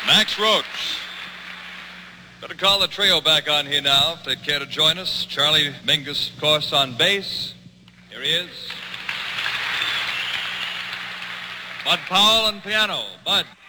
Max Roach. Going to call the trio back on here now if they'd care to join us. Charlie Mingus, of course, on bass. Here he is. Bud Powell on piano. Bud.